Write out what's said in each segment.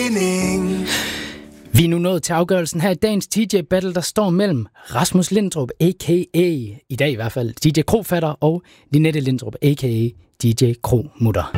Vi er nu nået til afgørelsen her i dagens DJ Battle, der står mellem Rasmus Lindrup, a.k.a. i dag i hvert fald, DJ Krofatter, og Linette Lindrup, a.k.a. DJ Kromutter.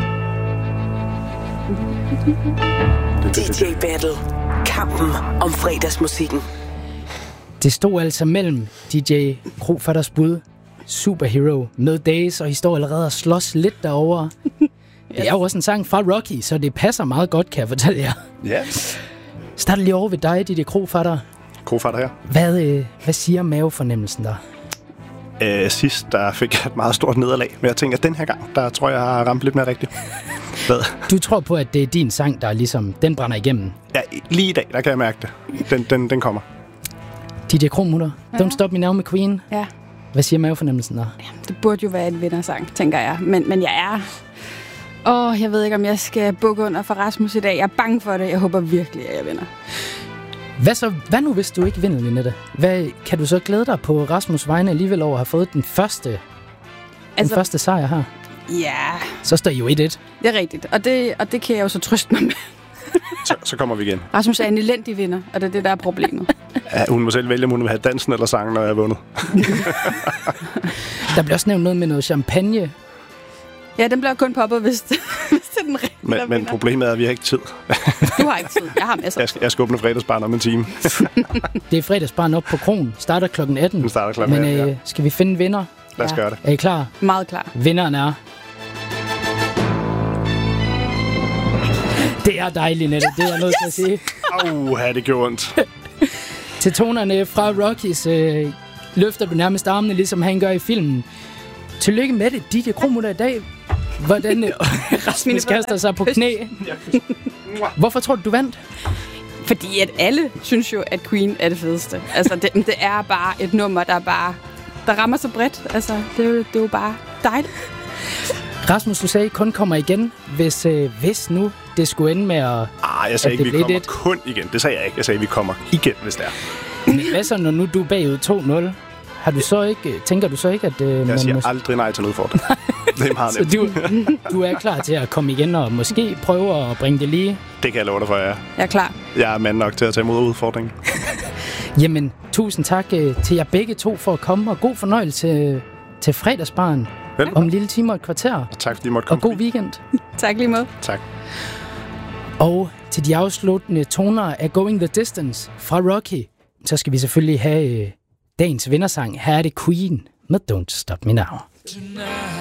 DJ Battle. Kampen om fredagsmusikken. Det stod altså mellem DJ Krofatters bud, Superhero, med Days, og I står allerede og slås lidt derovre. Det er jo også en sang fra Rocky, så det passer meget godt, kan jeg fortælle jer. Ja. Start lige over ved dig, DJ Krofatter. Krofatter her. Hvad siger mavefornemmelsen der? Sidst der fik jeg et meget stort nederlag, men jeg tænker, at den her gang, der tror jeg har ramt lidt mere rigtigt. Hvad? Du tror på, at det er din sang, der ligesom, den brænder igennem? Ja, lige i dag, der kan jeg mærke det. Den kommer. DJ Kromutter, Don't Stop Me Now med Queen. Ja. Hvad siger mavefornemmelsen der? Ja, det burde jo være en vindersang, tænker jeg. Men jeg er... jeg ved ikke, om jeg skal bukke under for Rasmus i dag. Jeg er bange for det. Jeg håber virkelig, at jeg vinder. Hvad nu, hvis du ikke vinder, Linette? Kan du så glæde dig på Rasmus' vegne alligevel over at have fået den første sejr her? Ja. Så står I jo 1-1. Det er rigtigt, og det kan jeg jo så trøste mig med. så kommer vi igen. Rasmus er en elendig vinder, og det er det, der er problemet. Ja, hun må selv vælge, om hun vil have dansen eller sangen, når jeg har vundet. Der bliver også nævnt noget med noget champagne. Ja, den bliver kun poppet, hvis det er den rigtige, men problemet er, at vi har ikke tid. Du har ikke tid. Jeg har masser. Jeg skal åbne fredagsbarn om en time. Det er fredagsbarn op på Kron. Starter kl. 18. Den starter kl. 18, men ja. Skal vi finde vinder? Lad os gøre det. Er I klar? Meget klar. Vinderen er... Det er dejligt, Nette. Det er jeg nødt til at sige. Det gjorde ondt. Til tonerne fra Rockies løfter du nærmest armene, ligesom han gør i filmen. Tillykke med det, DJ Kromutter i dag. Hvordan Rasmus kaster sig på knæ. Hvorfor tror du vandt? Fordi at alle synes jo, at Queen er det fedeste. Altså, det er bare et nummer, der rammer så bredt. Altså, det er jo bare dejligt. Rasmus, du sagde, kun kommer igen, hvis nu det skulle ende med at... Jeg sagde ikke, vi kommer kun igen. Det sagde jeg ikke. Jeg sagde, vi kommer igen, hvis det er. Men hvad så, når nu du er bagud 2-0? Tænker du så ikke, at... Jeg siger aldrig nej til en udfordring. Det er meget nemt. Så du er klar til at komme igen og måske prøve at bringe det lige? Det kan jeg love dig for, Jeg er klar. Jeg er mand nok til at tage imod udfordringen. Jamen, tusind tak til jer begge to for at komme, og god fornøjelse til fredagsbaren. Om en lille time og et kvarter. Og tak fordi I måtte komme. Og god weekend. Tak lige måde. Tak. Og til de afsluttende toner af Going the Distance fra Rocky, så skal vi selvfølgelig have dagens vindersang. Her er det Queen med Don't Stop Me Now.